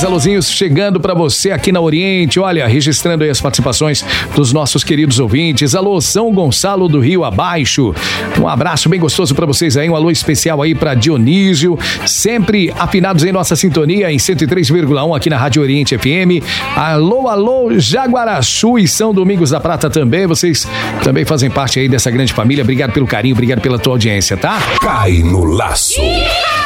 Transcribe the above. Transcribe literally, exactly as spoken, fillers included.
mais alôzinhos chegando pra você aqui na Oriente. Olha, registrando aí as participações dos nossos queridos ouvintes. Alô, São Gonçalo do Rio Abaixo. Um abraço bem gostoso pra vocês aí. Um alô especial aí pra Dionísio. Sempre afinados em nossa sintonia em cento e três vírgula um aqui na Rádio Oriente F M. Alô, alô, Jaguaraçu e São Domingos da Prata também. Vocês também fazem parte aí dessa grande família. Obrigado pelo carinho, obrigado pela tua audiência, tá? Cai no laço.